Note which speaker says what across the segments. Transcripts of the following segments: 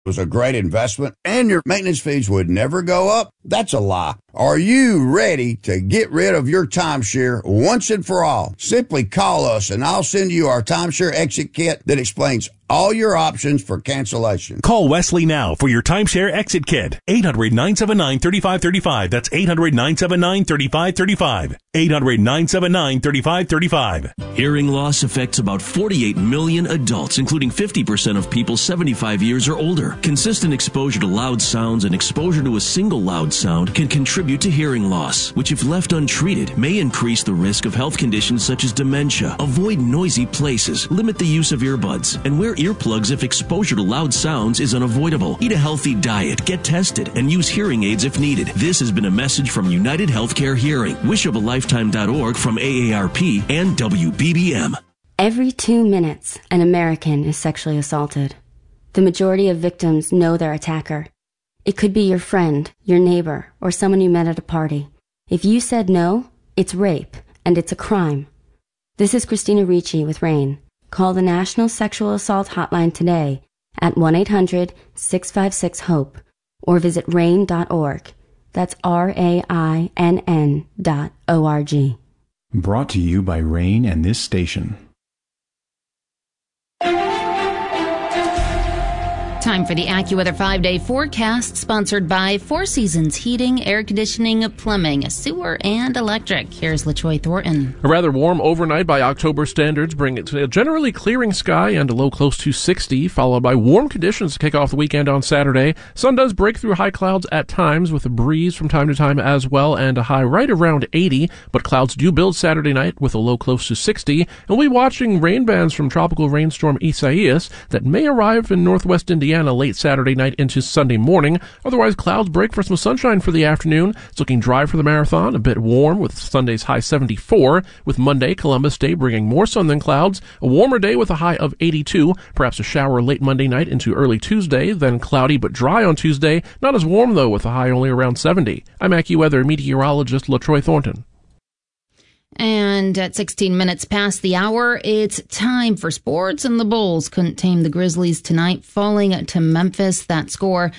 Speaker 1: was a great investment and your maintenance fees would never go up? That's a lie. Are you ready to get rid of your timeshare once and for all? Simply call us and I'll send you our timeshare exit kit that explains all your options for cancellation.
Speaker 2: Call Wesley now for your timeshare exit kit. 800-979-3535. That's 800-979-3535. 800-979-3535.
Speaker 3: Hearing loss affects about 48 million adults, including 50% of people 75 years or older. Consistent exposure to loud sounds and exposure to a single loud sound can contribute to hearing loss, which if left untreated may increase the risk of health conditions such as dementia. Avoid noisy places, limit the use of earbuds, and wear earplugs if exposure to loud sounds is unavoidable. Eat a healthy diet, get tested, and use hearing aids if needed. This has been a message from United Healthcare Hearing, wishofaLifetime.org, from AARP and WBBM.
Speaker 4: Every 2 minutes, an American is sexually assaulted. The majority of victims know their attacker. It could be your friend, your neighbor, or someone you met at a party. If you said no, it's rape, and it's a crime. This is Christina Ricci with RAINN. Call the National Sexual Assault Hotline today at 1-800-656-HOPE or visit RAINN.org. That's RAINN.org.
Speaker 5: Brought to you by RAINN and this station.
Speaker 6: Time for the AccuWeather 5-day forecast, sponsored by Four Seasons Heating, Air Conditioning, Plumbing, Sewer, and Electric. Here's LaTroy Thornton.
Speaker 7: A rather warm overnight by October standards bring it to a generally clearing sky and a low close to 60, followed by warm conditions to kick off the weekend on Saturday. Sun does break through high clouds at times with a breeze from time to time as well, and a high right around 80, but clouds do build Saturday night with a low close to 60, and we'll be watching rain bands from tropical rainstorm Isaias that may arrive in northwest Indiana late Saturday night into Sunday morning. Otherwise, clouds break for some sunshine for the afternoon. It's looking dry for the marathon, a bit warm with Sunday's high 74, with Monday, Columbus Day, bringing more sun than clouds. A warmer day with a high of 82, perhaps a shower late Monday night into early Tuesday, then cloudy but dry on Tuesday. Not as warm, though, with a high only around 70. I'm AccuWeather meteorologist LaTroy Thornton.
Speaker 6: And at 16 minutes past the hour, it's time for sports, and the Bulls couldn't tame the Grizzlies tonight, falling to Memphis. That score,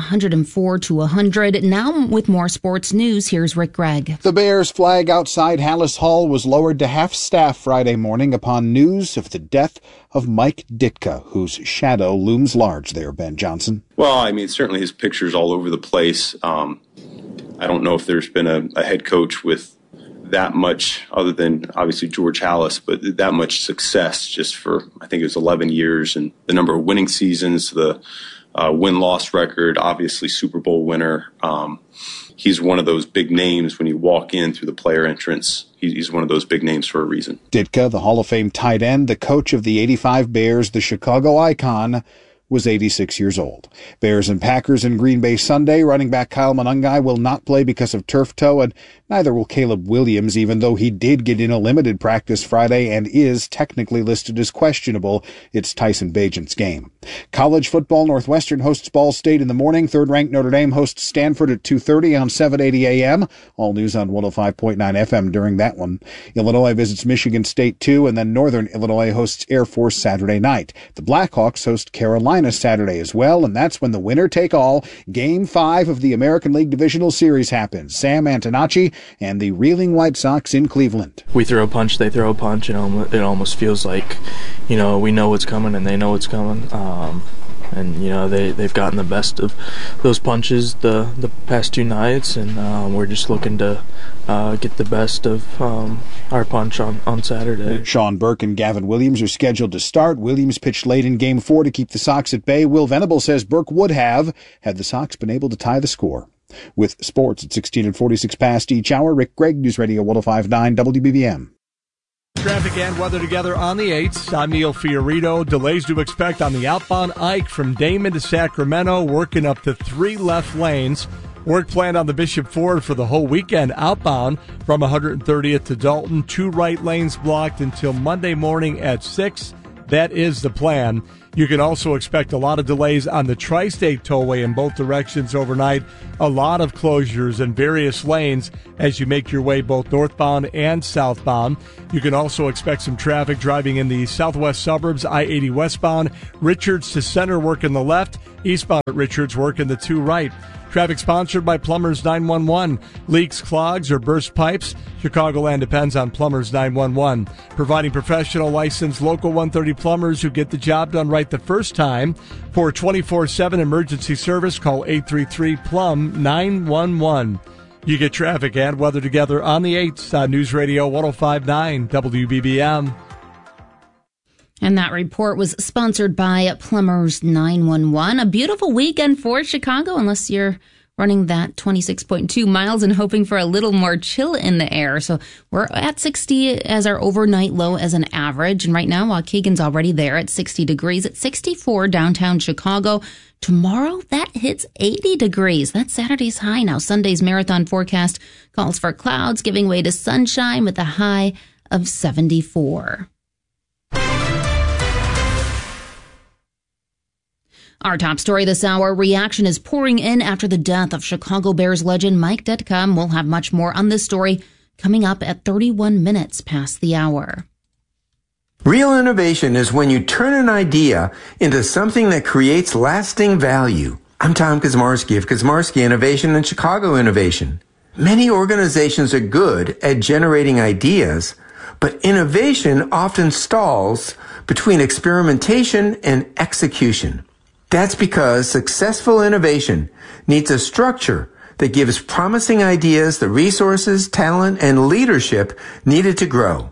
Speaker 6: 104-100. Now with more sports news, here's Rick Gregg.
Speaker 8: The Bears flag outside Hallis Hall was lowered to half-staff Friday morning upon news of the death of Mike Ditka, whose shadow looms large there, Ben Johnson.
Speaker 9: Well, I mean, certainly his picture's all over the place. I don't know if there's been a head coach with that much, other than obviously George Halas, but that much success just for, I think it was 11 years, and the number of winning seasons, the win-loss record, obviously Super Bowl winner. He's one of those big names when you walk in through the player entrance. He's one of those big names for a reason.
Speaker 8: Ditka, the Hall of Fame tight end, the coach of the 85 Bears, the Chicago icon, was 86 years old. Bears and Packers in Green Bay Sunday. Running back Kyle Monangai will not play because of turf toe, and neither will Caleb Williams, even though he did get in a limited practice Friday and is technically listed as questionable. It's Tyson Bagent's game. College football, Northwestern hosts Ball State in the morning. Third-ranked Notre Dame hosts Stanford at 2:30 on 780 a.m. All news on 105.9 FM during that one. Illinois visits Michigan State 2, and then Northern Illinois hosts Air Force Saturday night. The Blackhawks host Carolina Saturday as well, and that's when the winner-take-all Game 5 of the American League Divisional Series happens. Sam Antonacci and the Reeling White Sox in Cleveland.
Speaker 10: We throw a punch, they throw a punch, and it almost feels like, we know what's coming and they know what's coming. And they've gotten the best of those punches the past two nights, and we're just looking to get the best of our punch on Saturday.
Speaker 8: Sean Burke and Gavin Williams are scheduled to start. Williams pitched late in Game 4 to keep the Sox at bay. Will Venable says Burke would have had the Sox been able to tie the score. With sports at 16 and 46 past each hour, Rick Gregg, News Radio 105.9 WBBM.
Speaker 11: Traffic and weather together on the 8s. I'm Neil Fiorito. Delays to expect on the outbound Ike from Damon to Sacramento, working up to 3 left lanes. Work planned on the Bishop Ford for the whole weekend outbound from 130th to Dalton. 2 right lanes blocked until Monday morning at 6. That is the plan. You can also expect a lot of delays on the Tri-State Tollway in both directions overnight. A lot of closures in various lanes as you make your way both northbound and southbound. You can also expect some traffic driving in the southwest suburbs, I-80 westbound, Richards to Center work in the left, Eastbound at Richards, working the 2 right. Traffic sponsored by Plumbers 911. Leaks, clogs, or burst pipes? Chicagoland depends on Plumbers 911. Providing professional, licensed, local 130 plumbers who get the job done right the first time. For 24/7 emergency service, call 833-PLUM-911. You get traffic and weather together on the 8th on News Radio 105.9 WBBM.
Speaker 6: And that report was sponsored by Plumbers 911. A beautiful weekend for Chicago, unless you're running that 26.2 miles and hoping for a little more chill in the air. So we're at 60 as our overnight low as an average. And right now, Waukegan's already there at 60 degrees. At 64 downtown Chicago. Tomorrow, that hits 80 degrees. That's Saturday's high now. Sunday's marathon forecast calls for clouds giving way to sunshine with a high of 74. Our top story this hour, reaction is pouring in after the death of Chicago Bears legend Mike Ditka. We'll have much more on this story coming up at 31 minutes past the hour.
Speaker 12: Real innovation is when you turn an idea into something that creates lasting value. I'm Tom Kazmarski of Kazmarski Innovation and Chicago Innovation. Many organizations are good at generating ideas, but innovation often stalls between experimentation and execution. That's because successful innovation needs a structure that gives promising ideas the resources, talent, and leadership needed to grow.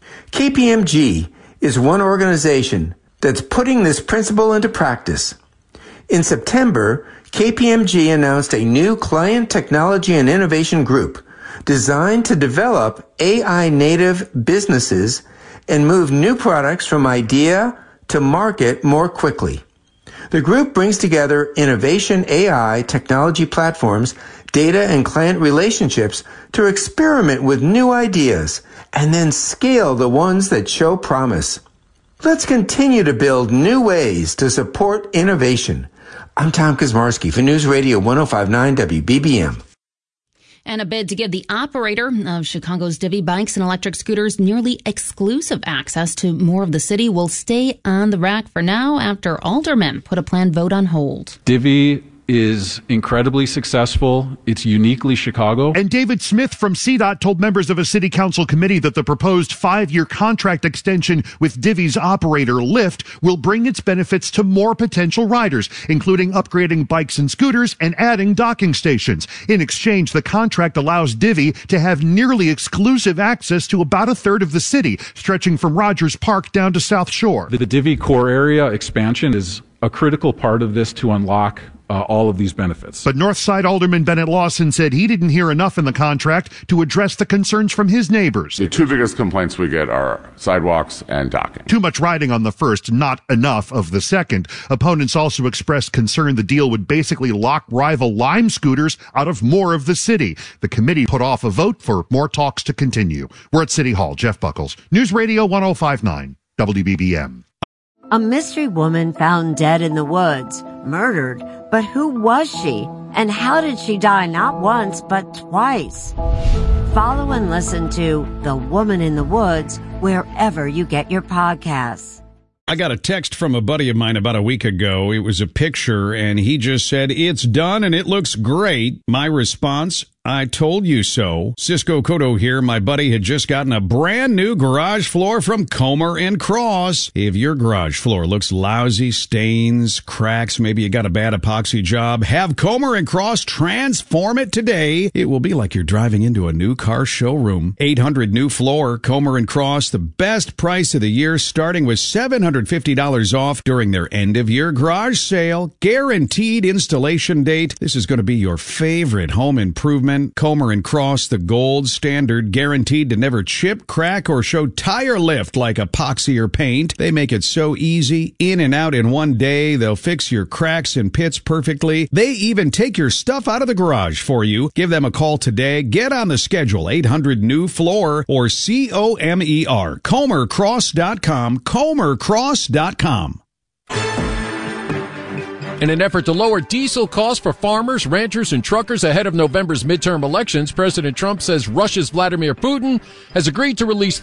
Speaker 12: KPMG is one organization that's putting this principle into practice. In September, KPMG announced a new client technology and innovation group designed to develop AI-native businesses and move new products from idea to market more quickly. The group brings together innovation, AI, technology platforms, data, and client relationships to experiment with new ideas and then scale the ones that show promise. Let's continue to build new ways to support innovation. I'm Tom Kazmarski for News Radio 105.9 WBBM.
Speaker 6: And a bid to give the operator of Chicago's Divvy bikes and electric scooters nearly exclusive access to more of the city will stay on the rack for now after aldermen put a planned vote on hold.
Speaker 5: Divvy is incredibly successful. It's uniquely Chicago.
Speaker 13: And David Smith from CDOT told members of a city council committee that the proposed 5-year contract extension with Divvy's operator, Lyft, will bring its benefits to more potential riders, including upgrading bikes and scooters and adding docking stations. In exchange, the contract allows Divvy to have nearly exclusive access to about a third of the city, stretching from Rogers Park down to South Shore.
Speaker 5: The Divvy core area expansion is a critical part of this to unlock all of these benefits.
Speaker 13: But Northside Alderman Bennett Lawson said he didn't hear enough in the contract to address the concerns from his neighbors.
Speaker 14: The two biggest complaints we get are sidewalks and docking.
Speaker 13: Too much riding on the first, not enough of the second. Opponents also expressed concern the deal would basically lock rival Lime scooters out of more of the city. The committee put off a vote for more talks to continue. We're at City Hall. Jeff Buckles, News Radio 105.9 WBBM.
Speaker 15: A mystery woman found dead in the woods, murdered, but who was she? And how did she die not once, but twice? Follow and listen to The Woman in the Woods wherever you get your podcasts.
Speaker 16: I got a text from a buddy of mine about a week ago. It was a picture, and he just said, "It's done, and it looks great." My response, "I told you so." Cisco Cotto here. My buddy had just gotten a brand new garage floor from Comer & Cross. If your garage floor looks lousy, stains, cracks, maybe you got a bad epoxy job, have Comer & Cross transform it today. It will be like you're driving into a new car showroom. 800 new floor, Comer & Cross, the best price of the year, starting with $750 off during their end-of-year garage sale. Guaranteed installation date. This is going to be your favorite home improvement. Comer & Cross, the gold standard, guaranteed to never chip, crack, or show tire lift like epoxy or paint. They make it so easy, in and out in one day. They'll fix your cracks and pits perfectly. They even take your stuff out of the garage for you. Give them a call today. Get on the schedule, 800 new floor or COMER, ComerCross.com, ComerCross.com.
Speaker 17: In an effort to lower diesel costs for farmers, ranchers, and truckers ahead of November's midterm elections, President Trump says Russia's Vladimir Putin has agreed to release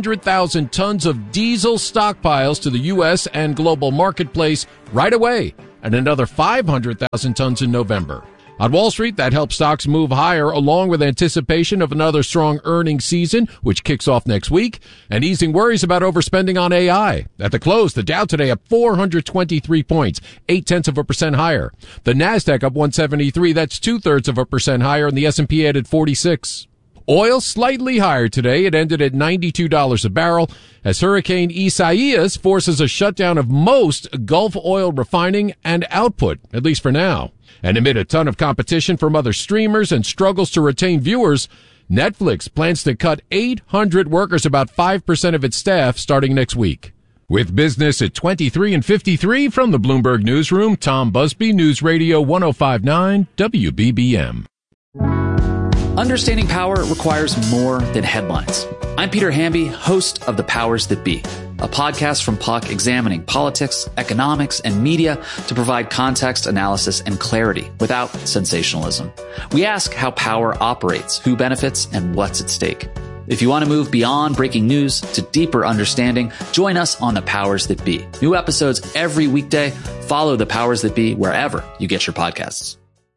Speaker 17: 300,000 tons of diesel stockpiles to the U.S. and global marketplace right away. and another 500,000 tons in November. On Wall Street, that helped stocks move higher along with anticipation of another strong earnings season, which kicks off next week, and easing worries about overspending on AI. At the close, the Dow today up 423 points, 0.8% higher. The Nasdaq up 173, that's 0.2% higher, and the S&P added 46. Oil slightly higher today. It ended at $92 a barrel as Hurricane Isaias forces a shutdown of most Gulf oil refining and output, at least for now. And amid a ton of competition from other streamers and struggles to retain viewers, Netflix plans to cut 800 workers, about 5% of its staff, starting next week. With business at 23 and 53 from the Bloomberg Newsroom, Tom Busby, News Radio 105.9 WBBM.
Speaker 18: Understanding power requires more than headlines. I'm Peter Hamby, host of The Powers That Be, a podcast from Puck examining politics, economics, and media to provide context, analysis, and clarity without sensationalism. We ask how power operates, who benefits, and what's at stake. If you want to move beyond breaking news to deeper understanding, join us on The Powers That Be. New episodes every weekday. Follow The Powers That Be wherever you get your podcasts.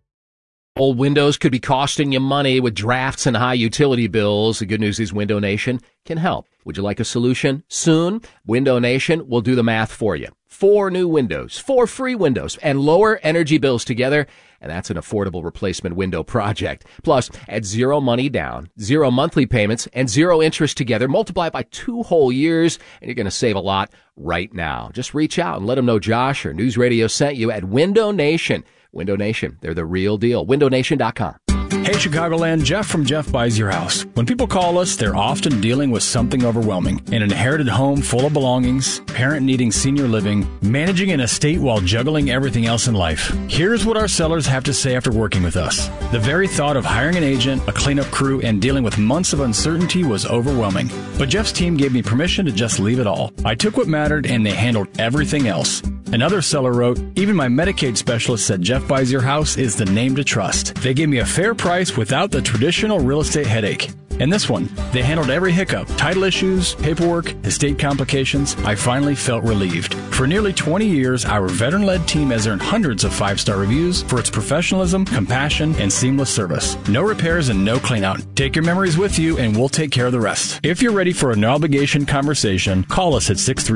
Speaker 19: Old windows could be costing you money with drafts and high utility bills. The good news is Window Nation can help. Would you like a solution soon? Window Nation will do the math for you. 4 new windows, 4 free windows, and lower energy bills together. And that's an affordable replacement window project. Plus, at 0 money down, 0 monthly payments, and 0 interest together, multiply by 2 whole years, and you're going to save a lot right now. Just reach out and let them know Josh or News Radio sent you at Window Nation. Window Nation, they're the real deal. WindowNation.com.
Speaker 20: Hey, Chicagoland, Jeff from Jeff Buys Your House. When people call us, they're often dealing with something overwhelming. An inherited home full of belongings, parent needing senior living, managing an estate while juggling everything else in life. Here's what our sellers have to say after working with us. The very thought of hiring an agent, a cleanup crew, and dealing with months of uncertainty was overwhelming. But Jeff's team gave me permission to just leave it all. I took what mattered and they handled everything else. Another seller wrote, even my Medicaid specialist said Jeff Buys Your House is the name to trust. They gave me a fair price without the traditional real estate headache. And this one, they handled every hiccup, title issues, paperwork, estate complications. I finally felt relieved. For nearly 20 years, our veteran-led team has earned hundreds of 5-star reviews for its professionalism, compassion, and seamless service. No repairs and no cleanout. Take your memories with you and we'll take care of the rest. If you're ready for a no-obligation conversation, call us at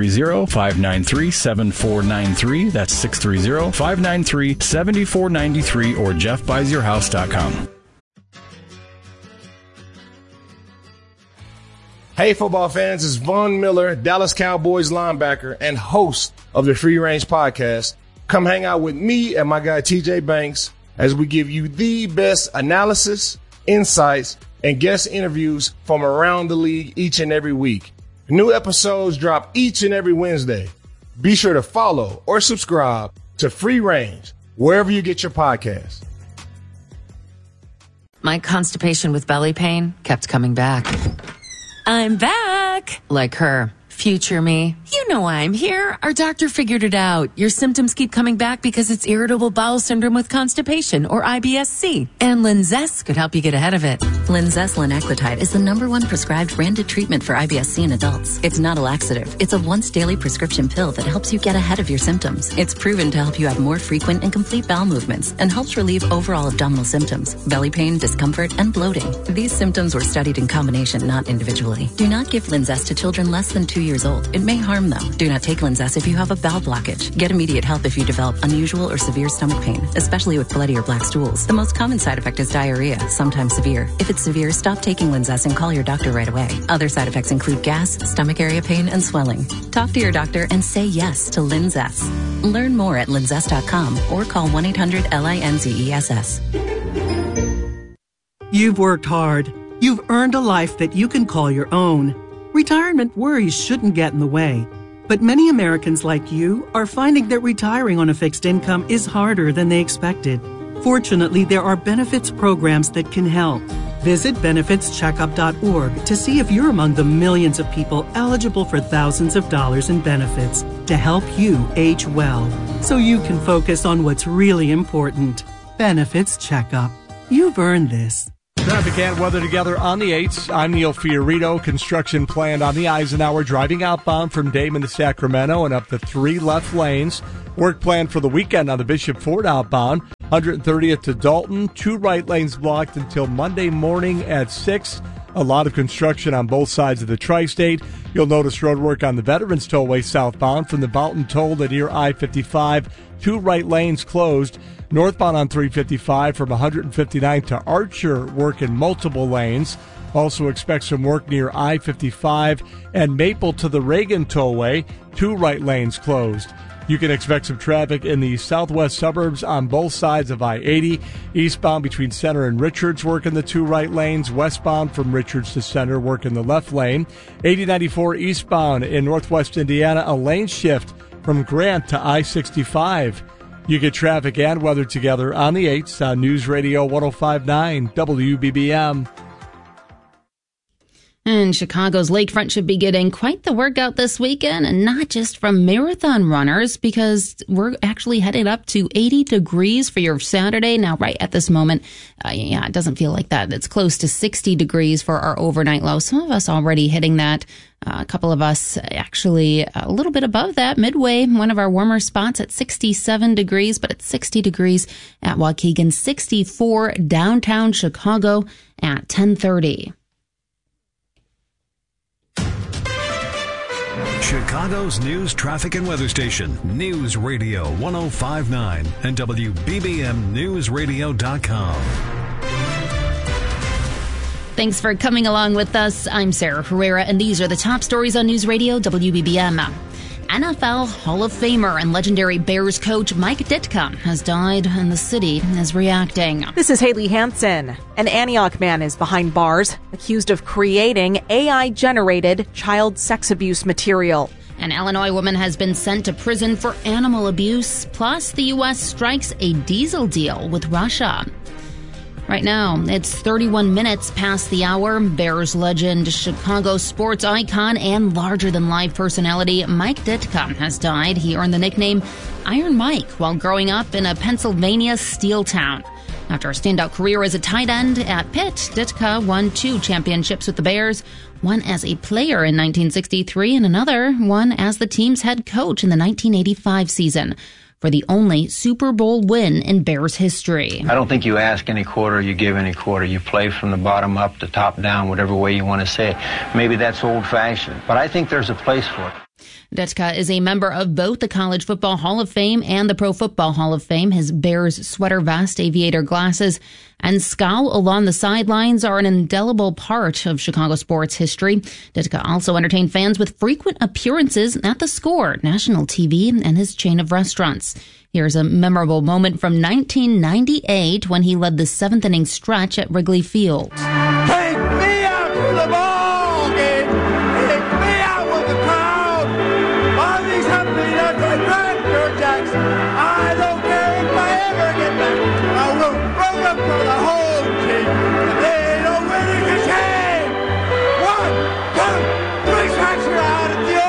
Speaker 20: 630-593-7493. That's 630-593-7493 or jeffbuysyourhouse.com.
Speaker 21: Hey, football fans, it's Von Miller, Dallas Cowboys linebacker and host of the Free Range Podcast. Come hang out with me and my guy TJ Banks as we give you the best analysis, insights, and guest interviews from around the league each and every week. New episodes drop each and every Wednesday. Be sure to follow or subscribe to Free Range wherever you get your podcasts.
Speaker 22: My constipation with belly pain kept coming back. I'm back! Like her. Future me. You know why I'm here. Our doctor figured it out. Your symptoms keep coming back because it's irritable bowel syndrome with constipation, or IBS-C. And Linzess could help you get ahead of it.
Speaker 23: Linzess linaclotide is the #1 prescribed branded treatment for IBS-C in adults. It's not a laxative. It's a once-daily prescription pill that helps you get ahead of your symptoms. It's proven to help you have more frequent and complete bowel movements and helps relieve overall abdominal symptoms, belly pain, discomfort, and bloating. These symptoms were studied in combination, not individually. Do not give Linzess to children less than 2 years old. It may harm them. Do not take Linzess if you have a bowel blockage. Get immediate help if you develop unusual or severe stomach pain, especially with bloody or black stools. The most common side effect is diarrhea, sometimes severe. If it's severe, stop taking Linzess and call your doctor right away. Other side effects include gas, stomach area pain, and swelling. Talk to your doctor and say yes to Linzess. Learn more at linzess.com or call 1-800-LINZESS.
Speaker 24: You've worked hard. You've earned a life that you can call your own. Retirement worries shouldn't get in the way. But many Americans like you are finding that retiring on a fixed income is harder than they expected. Fortunately, there are benefits programs that can help. Visit benefitscheckup.org to see if you're among the millions of people eligible for thousands of dollars in benefits to help you age well, so you can focus on what's really important. Benefits Checkup. You've earned this.
Speaker 11: Traffic and weather together on the 8s. I'm Neil Fiorito. Construction planned on the Eisenhower, driving outbound from Damon to Sacramento and up to 3 left lanes. Work planned for the weekend on the Bishop Ford outbound, 130th to Dalton, 2 right lanes blocked until Monday morning at 6. A lot of construction on both sides of the tri-state. You'll notice road work on the Veterans Tollway southbound from the Boughton Toll to near I-55, 2 right lanes closed. Northbound on 355 from 159th to Archer, work in multiple lanes. Also expect some work near I-55 and Maple to the Reagan Tollway, 2 right lanes closed. You can expect some traffic in the southwest suburbs on both sides of I-80. Eastbound between Center and Richards, work in the 2 right lanes. Westbound from Richards to Center, work in the left lane. 8094 eastbound in northwest Indiana, a lane shift from Grant to I-65. You get traffic and weather together on the 8s on News Radio 105.9 WBBM.
Speaker 6: And Chicago's lakefront should be getting quite the workout this weekend, and not just from marathon runners, because we're actually headed up to 80 degrees for your Saturday. Now, right at this moment, it doesn't feel like that. It's close to 60 degrees for our overnight low. Some of us already hitting that. A couple of us actually a little bit above that, midway, one of our warmer spots at 67 degrees, but it's 60 degrees at Waukegan, 64 downtown Chicago at 10:30.
Speaker 1: Chicago's news, traffic, and weather station, News Radio 105.9 and WBBMNewsRadio.com.
Speaker 6: Thanks for coming along with us. I'm Sarah Herrera, and these are the top stories on News Radio WBBM. NFL Hall of Famer and legendary Bears coach Mike Ditka has died, and the city is reacting.
Speaker 2: This is Haley Hansen. An Antioch man is behind bars, accused of creating AI-generated child sex abuse material.
Speaker 6: An Illinois woman has been sent to prison for animal abuse. Plus, the U.S. strikes a diesel deal with Russia. Right now, it's 31 minutes past the hour. Bears legend, Chicago sports icon, and larger-than-life personality Mike Ditka has died. He earned the nickname Iron Mike while growing up in a Pennsylvania steel town. After a standout career as a tight end at Pitt, Ditka won 2 championships with the Bears, one as a player in 1963 and another one as the team's head coach in the 1985 season, for the only Super Bowl win in Bears history.
Speaker 3: I don't think you ask any quarter, you give any quarter. You play from the bottom up, the top down, whatever way you want to say it. Maybe that's old-fashioned, but I think there's a place for it.
Speaker 6: Ditka is a member of both the College Football Hall of Fame and the Pro Football Hall of Fame. His Bears sweater vest, aviator glasses, and scowl along the sidelines are an indelible part of Chicago sports history. Ditka also entertained fans with frequent appearances at The Score, national TV, and his chain of restaurants. Here's a memorable moment from 1998 when he led the 7th-inning stretch at Wrigley Field.
Speaker 4: Take me out to the ball game! Take me out with the crowd! All these happy nuts and Grandeur Jackson! I don't care if I ever get back! I will run up for the whole team! If they don't win, it's a shame! 1, 2, 3 strikes are out at the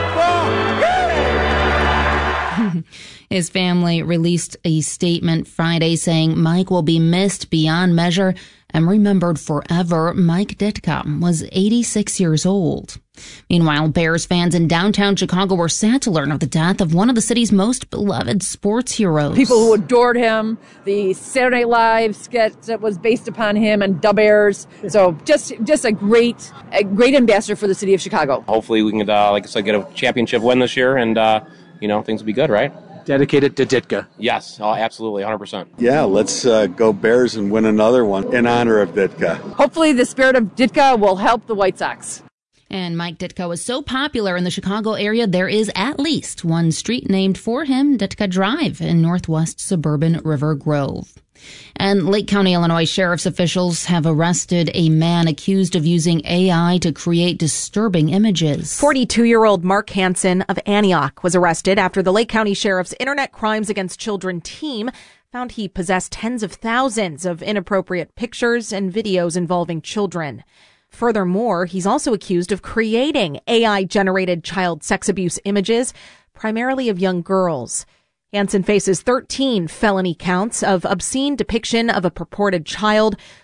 Speaker 4: old ball game!
Speaker 6: His family released a statement Friday saying Mike will be missed beyond measure and remembered forever. Mike Ditka was 86 years old. Meanwhile, Bears fans in downtown Chicago were sad to learn of the death of one of the city's most beloved sports heroes.
Speaker 25: People who adored him, the Saturday Night Live sketch that was based upon him, and Da Bears. So just a great ambassador for the city of Chicago.
Speaker 26: Hopefully we can, like I said, get a championship win this year, and things will be good, right?
Speaker 27: Dedicated to Ditka.
Speaker 26: Yes, absolutely, 100%.
Speaker 28: Yeah, let's go Bears and win another one in honor of Ditka.
Speaker 25: Hopefully the spirit of Ditka will help the White Sox.
Speaker 6: And Mike Ditka was so popular in the Chicago area, there is at least one street named for him, Ditka Drive, in northwest suburban River Grove. And Lake County, Illinois sheriff's officials have arrested a man accused of using AI to create disturbing images.
Speaker 2: 42-year-old Mark Hansen of Antioch was arrested after the Lake County Sheriff's Internet Crimes Against Children team found he possessed tens of thousands of inappropriate pictures and videos involving children. Furthermore, he's also accused of creating AI-generated child sex abuse images, primarily of young girls. Hansen faces 13 felony counts of obscene depiction of a purported child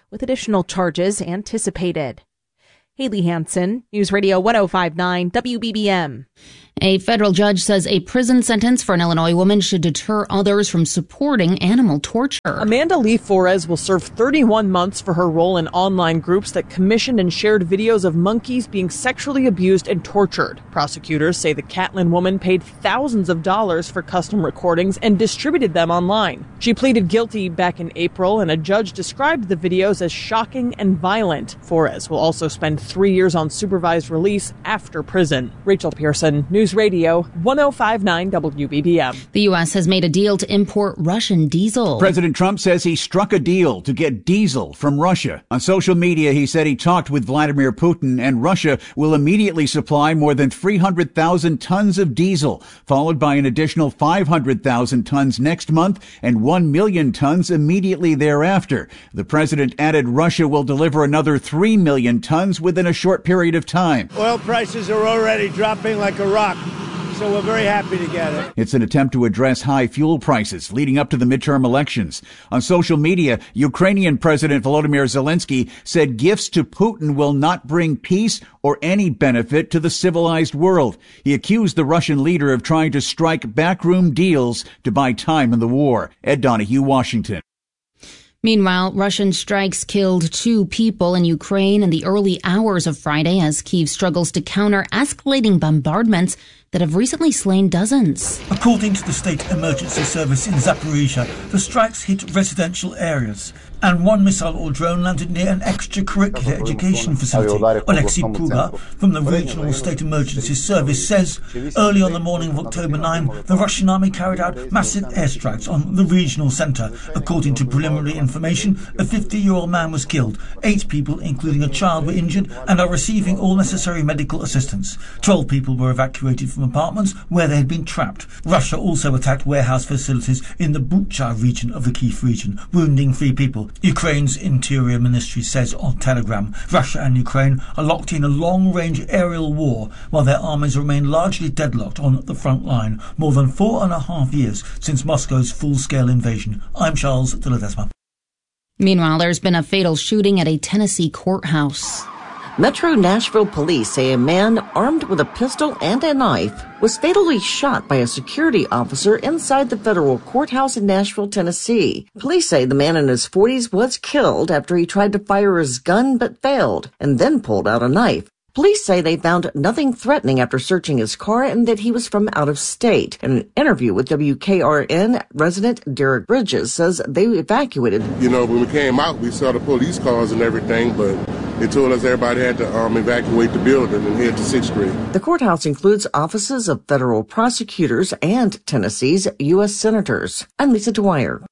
Speaker 2: with additional charges anticipated. Haley Hansen, News Radio 105.9 WBBM.
Speaker 6: A federal judge says a prison sentence for an Illinois woman should deter others from supporting animal torture.
Speaker 5: Amanda Lee Flores will serve 31 months for her role in online groups that commissioned and shared videos of monkeys being sexually abused and tortured. Prosecutors say the Catlin woman paid thousands of dollars for custom recordings and distributed them online. She pleaded guilty back in April, and a judge described the videos as shocking and violent. Flores will also spend 3 years on supervised release after prison. Rachel Pearson, News Radio 105.9 WBBM.
Speaker 6: The U.S. has made a deal to import Russian diesel.
Speaker 7: President Trump says he struck a deal to get diesel from Russia. On social media, he said he talked with Vladimir Putin, and Russia will immediately supply more than 300,000 tons of diesel, followed by an additional 500,000 tons next month and 1 million tons immediately thereafter. The president added Russia will deliver another 3 million tons within a short period of time.
Speaker 4: Oil prices are already dropping like a rock, so we're very happy to get it.
Speaker 7: It's an attempt to address high fuel prices leading up to the midterm elections. On social media, Ukrainian President Volodymyr Zelensky said gifts to Putin will not bring peace or any benefit to the civilized world. He accused the Russian leader of trying to strike backroom deals to buy time in the war. Ed Donahue, Washington.
Speaker 6: Meanwhile, Russian strikes killed 2 people in Ukraine in the early hours of Friday as Kyiv struggles to counter escalating bombardments that have recently slain dozens.
Speaker 8: According to the State Emergency Service in Zaporizhia, the strikes hit residential areas, and 1 missile or drone landed near an extracurricular education facility. Alexei Puga from the Regional State Emergency Service says early on the morning of October 9, the Russian army carried out massive airstrikes on the regional centre. According to preliminary information, a 50-year-old man was killed. 8 people, including a child, were injured and are receiving all necessary medical assistance. 12 people were evacuated from apartments where they had been trapped. Russia also attacked warehouse facilities in the Bucha region of the Kyiv region, wounding 3 people. Ukraine's Interior Ministry says on Telegram, Russia and Ukraine are locked in a long-range aerial war while their armies remain largely deadlocked on the front line, more than 4.5 years since Moscow's full-scale invasion. I'm Charles de Ledesma.
Speaker 6: Meanwhile, there's been a fatal shooting at a Tennessee courthouse.
Speaker 9: Metro Nashville police say a man armed with a pistol and a knife was fatally shot by a security officer inside the federal courthouse in Nashville, Tennessee. Police say the man in his 40s was killed after he tried to fire his gun but failed and then pulled out a knife. Police say they found nothing threatening after searching his car and that he was from out of state. In an interview with WKRN, resident Derek Bridges says they evacuated.
Speaker 10: When we came out, we saw the police cars and everything, but they told us everybody had to evacuate the building and head to 6th Street.
Speaker 9: The courthouse includes offices of federal prosecutors and Tennessee's U.S. senators. I'm Lisa Dwyer.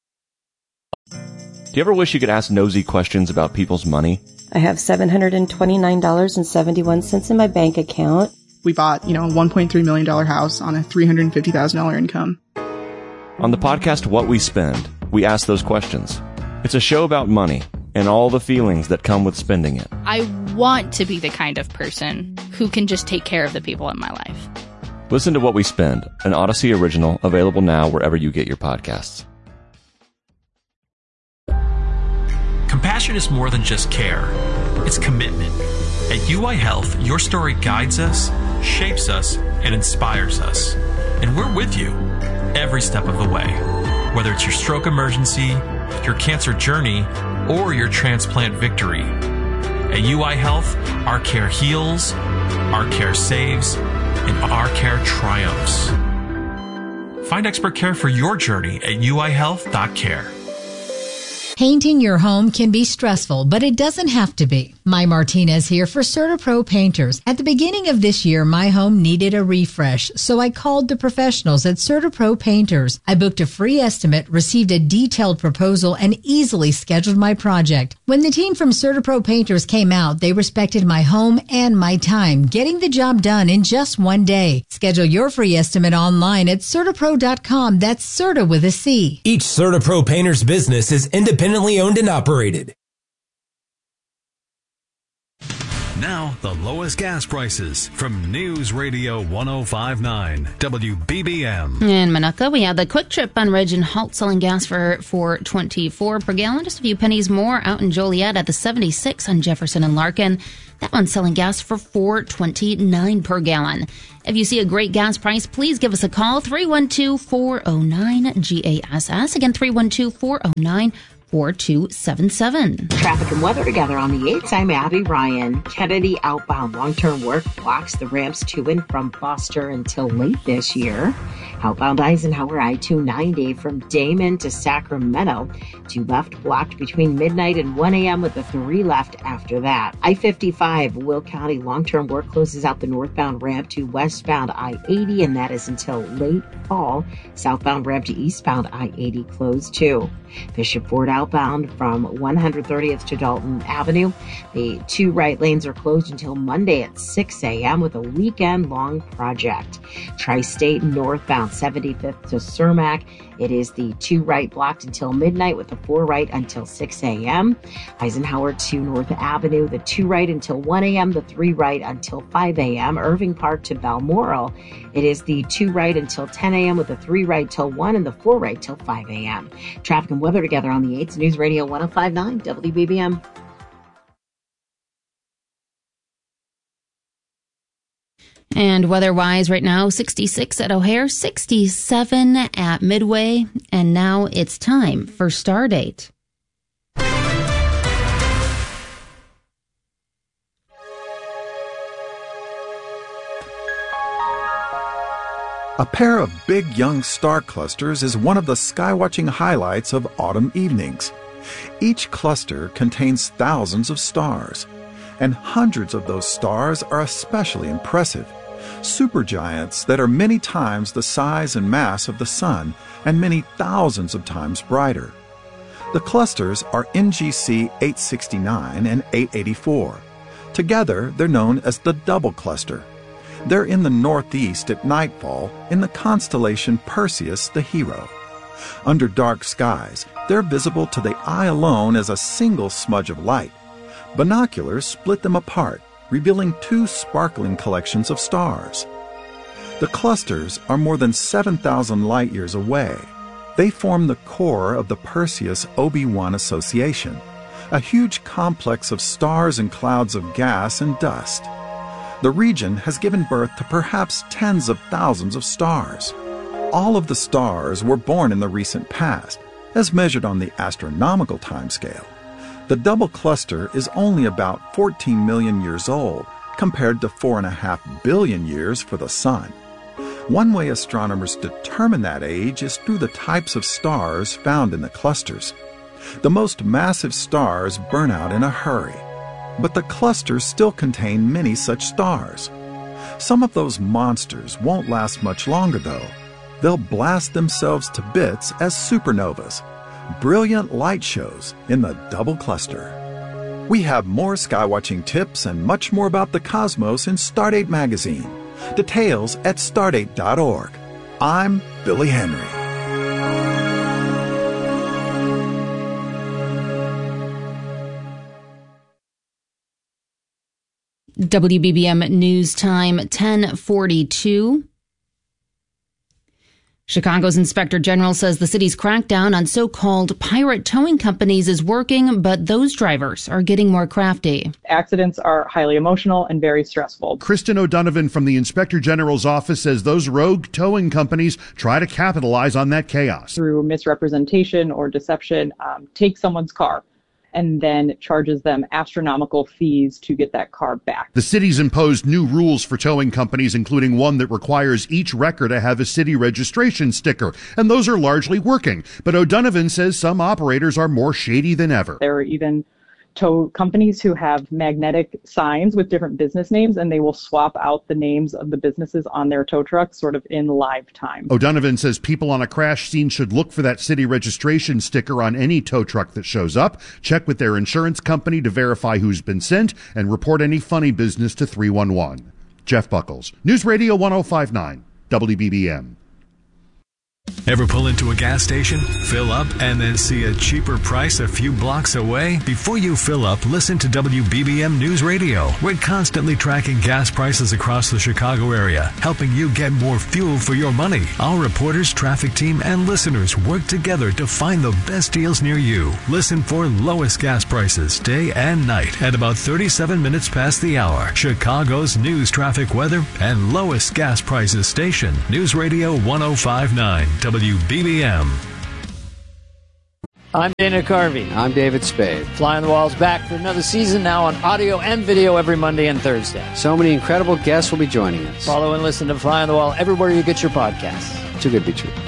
Speaker 12: Do you ever wish you could ask nosy questions about people's money?
Speaker 14: I have $729.71 in my bank account.
Speaker 27: We bought, a $1.3 million house on a $350,000 income.
Speaker 12: On the podcast What We Spend, we ask those questions. It's a show about money and all the feelings that come with spending it.
Speaker 29: I want to be the kind of person who can just take care of the people in my life.
Speaker 12: Listen to What We Spend, an Odyssey original, available now wherever you get your podcasts.
Speaker 30: Compassion is more than just care. It's commitment. At UI Health, your story guides us, shapes us, and inspires us. And we're with you every step of the way. Whether it's your stroke emergency, your cancer journey, or your transplant victory. At UI Health, our care heals, our care saves, and our care triumphs. Find expert care for your journey at uihealth.care.
Speaker 31: Painting your home can be stressful, but it doesn't have to be. My Martinez here for CertaPro Painters. At the beginning of this year, my home needed a refresh, so I called the professionals at CertaPro Painters. I booked a free estimate, received a detailed proposal, and easily scheduled my project. When the team from CertaPro Painters came out, they respected my home and my time, getting the job done in just one day. Schedule your free estimate online at CertaPro.com. That's Certa with a C.
Speaker 32: Each CertaPro Painters business is independently owned and operated.
Speaker 1: Now, the lowest gas prices from News Radio 105.9 WBBM.
Speaker 6: In Minooka, we have the Quick Trip on Ridge and Halt selling gas for $4.24 per gallon. Just a few pennies more out in Joliet at the 76 on Jefferson and Larkin. That one's selling gas for $4.29 per gallon. If you see a great gas price, please give us a call, 312-409-GASS. Again, 312-409-4277.
Speaker 11: Traffic and weather together on the 8th. I'm Abby Ryan. Kennedy outbound long-term work blocks the ramps to and from Foster until late this year. Outbound Eisenhower I-290 from Damon to Sacramento. 2 left blocked between midnight and 1 a.m. with a 3 left after that. I-55 Will County long-term work closes out the northbound ramp to westbound I-80, and that is until late fall. Southbound ramp to eastbound I-80 closed too. Bishop Ford outbound from 130th to Dalton Avenue. The 2 right lanes are closed until Monday at 6 a.m. with a weekend-long project. Tri-State northbound 75th to Cermak. It is the 2 right blocked until midnight with the 4 right until 6 a.m. Eisenhower to North Avenue, the 2 right until 1 a.m., the 3 right until 5 a.m. Irving Park to Balmoral. It is the 2 right until 10 a.m. with the 3 right till 1 and the 4 right till 5 a.m. Traffic and weather together on the 8th. News Radio 105.9 WBBM.
Speaker 6: And weather-wise right now, 66 at O'Hare, 67 at Midway, and now it's time for Stardate.
Speaker 13: A pair of big young star clusters is one of the skywatching highlights of autumn evenings. Each cluster contains thousands of stars, and hundreds of those stars are especially impressive. Supergiants that are many times the size and mass of the Sun and many thousands of times brighter. The clusters are NGC 869 and 884. Together, they're known as the double cluster. They're in the northeast at nightfall in the constellation Perseus the Hero. Under dark skies, they're visible to the eye alone as a single smudge of light. Binoculars split them apart, revealing 2 sparkling collections of stars. The clusters are more than 7,000 light-years away. They form the core of the Perseus-OB1 Association, a huge complex of stars and clouds of gas and dust. The region has given birth to perhaps tens of thousands of stars. All of the stars were born in the recent past, as measured on the astronomical timescale. The double cluster is only about 14 million years old, compared to 4.5 billion years for the Sun. One way astronomers determine that age is through the types of stars found in the clusters. The most massive stars burn out in a hurry, but the clusters still contain many such stars. Some of those monsters won't last much longer, though. They'll blast themselves to bits as supernovas, brilliant light shows in the double cluster. We have more skywatching tips and much more about the cosmos in Stardate magazine. Details at stardate.org. I'm Billy Henry.
Speaker 6: WBBM News Time 10:42. Chicago's Inspector General says the city's crackdown on so-called pirate towing companies is working, but those drivers are getting more crafty.
Speaker 15: Accidents are highly emotional and very stressful.
Speaker 16: Kristen O'Donovan from the Inspector General's office says those rogue towing companies try to capitalize on that chaos.
Speaker 15: Through misrepresentation or deception, take someone's car and then charges them astronomical fees to get that car back.
Speaker 16: The city's imposed new rules for towing companies, including one that requires each wrecker to have a city registration sticker, and those are largely working. But O'Donovan says some operators are more shady than ever.
Speaker 15: There are even tow companies who have magnetic signs with different business names, and they will swap out the names of the businesses on their tow trucks sort of in live time.
Speaker 16: O'Donovan says people on a crash scene should look for that city registration sticker on any tow truck that shows up, check with their insurance company to verify who's been sent, and report any funny business to 311. Jeff Buckles, News Radio 105.9, WBBM.
Speaker 1: Ever pull into a gas station, fill up, and then see a cheaper price a few blocks away? Before you fill up, listen to WBBM News Radio. We're constantly tracking gas prices across the Chicago area, helping you get more fuel for your money. Our reporters, traffic team, and listeners work together to find the best deals near you. Listen for lowest gas prices day and night at about 37 minutes past the hour. Chicago's news, traffic, weather, and lowest gas prices station. News Radio 1059. WBBM.
Speaker 3: I'm Dana Carvey.
Speaker 17: I'm David Spade.
Speaker 3: Fly on the Wall's back for another season now on audio and video every Monday and Thursday.
Speaker 17: So many incredible guests will be joining us.
Speaker 3: Follow and listen to Fly on the Wall everywhere you get your podcasts.
Speaker 17: Too good to be true.